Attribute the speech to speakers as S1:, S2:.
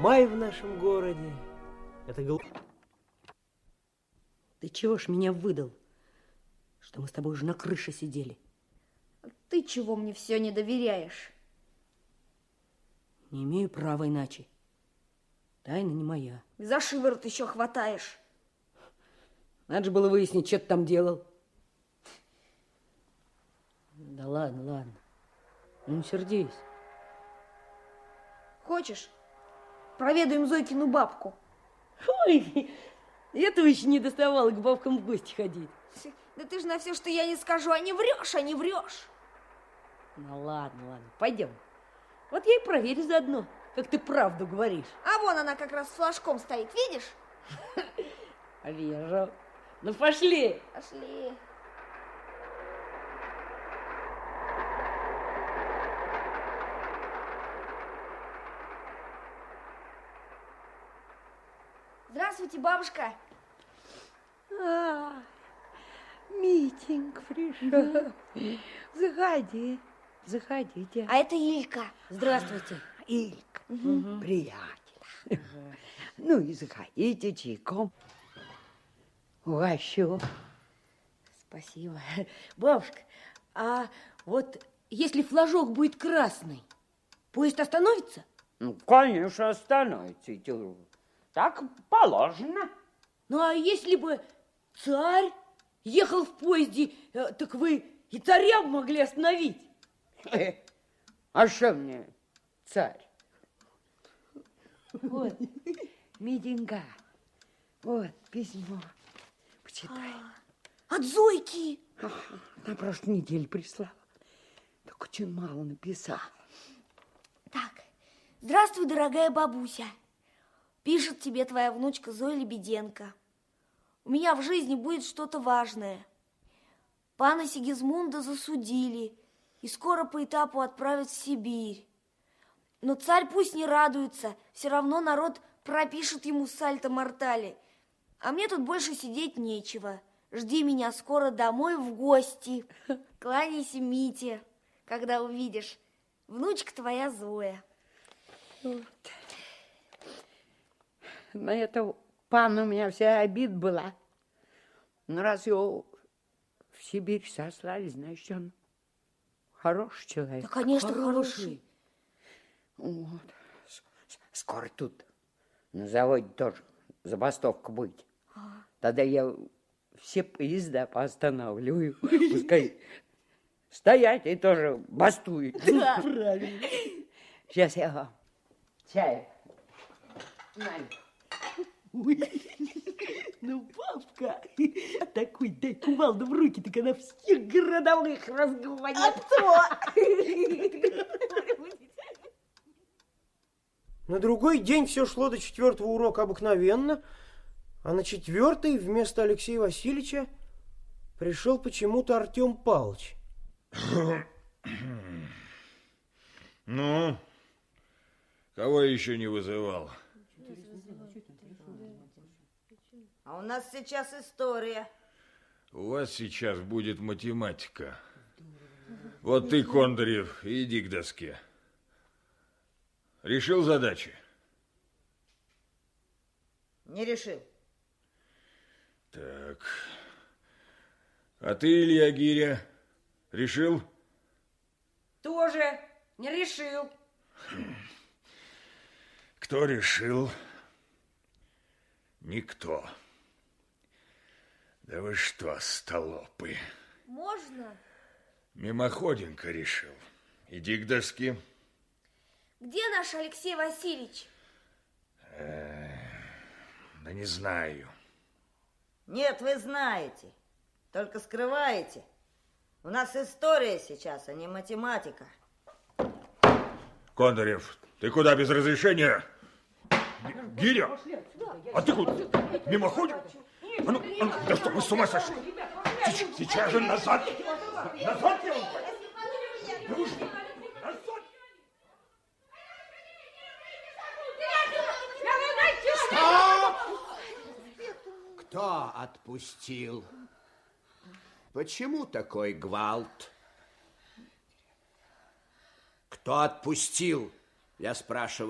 S1: май в нашем городе. Это
S2: Ты чего ж меня выдал, что мы с тобой уже на крыше сидели?
S3: Ты чего мне все не доверяешь?
S2: Не имею права иначе. Тайна не моя.
S3: За шиворот еще хватаешь.
S2: Надо же было выяснить, что ты там делал. Да ладно, ладно. Ну, не сердись.
S3: Хочешь, проведаем Зойкину бабку?
S2: Ой, этого еще не доставало к бабкам в гости ходить.
S3: Да ты же на все, что я не скажу, а не врешь, а не врешь.
S2: Ну, ладно, ладно, пойдем. Вот я и проверю заодно, как ты правду говоришь.
S3: А вон она как раз с флажком стоит, видишь?
S2: Вижу. Ну, пошли.
S3: Пошли. Здравствуйте, бабушка.
S4: Митенька пришел. Заходи, заходите.
S3: А это Илька.
S2: Здравствуйте.
S4: Илька, приятель. Ну и заходите чайком. Угощу.
S2: Спасибо. Бабушка, а вот если флажок будет красный, поезд остановится?
S4: Ну, конечно, остановится. Так положено.
S2: Ну, а если бы царь ехал в поезде, так вы и царя могли остановить.
S4: А что мне царь? Вот, Митенька, вот письмо. Почитай.
S3: От Зойки.
S4: На прошлой неделе прислала. Так очень мало написала.
S3: Так, здравствуй, дорогая бабуся. Пишет тебе твоя внучка Зоя Лебеденко. У меня в жизни будет что-то важное. Пана Сигизмунда засудили и скоро по этапу отправят в Сибирь. Но царь пусть не радуется, все равно народ пропишет ему сальто-мортали. А мне тут больше сидеть нечего. Жди меня скоро домой в гости. Кланяйся Мите, когда увидишь. Внучка твоя Зоя.
S4: Вот. На этого пана у меня вся обид была. Но раз его в Сибирь сослали, значит, он хороший человек.
S3: Да, конечно, хороший.
S4: Вот. Скоро тут на заводе тоже забастовка будет. Тогда я все поезда поостанавливаю. Пускай стоять и тоже бастуют.
S2: Да, правильно.
S4: Сейчас я вам чай налью.
S2: Ну, бабка, такой дай кувалду в руки, так она всех городовых разгонит.
S3: А то!
S1: На другой день все шло до 4-го урока обыкновенно, а на 4-й вместо Алексея Васильевича пришел почему-то Артем Павлович.
S5: Ну, кого еще не вызывал?
S6: А у нас сейчас история.
S5: У вас сейчас будет математика. Вот ты, Кондарев, иди к доске. Решил задачи?
S6: Не решил.
S5: Так. А ты, Илья Гиря, решил?
S2: Тоже не решил.
S5: Кто решил? Никто. Да вы что, столопы?
S3: Можно?
S5: Мимоходенько решил. Иди к доске.
S3: Где наш Алексей Васильевич?
S5: Да не знаю.
S6: Нет, вы знаете. Только скрываете. У нас история сейчас, а не математика.
S5: Кондарев, ты куда без разрешения? Гиря, а ты куда? Мимоходим? А ну, да что, вы с ума сошли? Сейчас же назад! Назад, я вам говорю! Да вы что? Назад!
S7: Стоп! Кто отпустил? Почему такой гвалт? Кто отпустил? Я спрашиваю.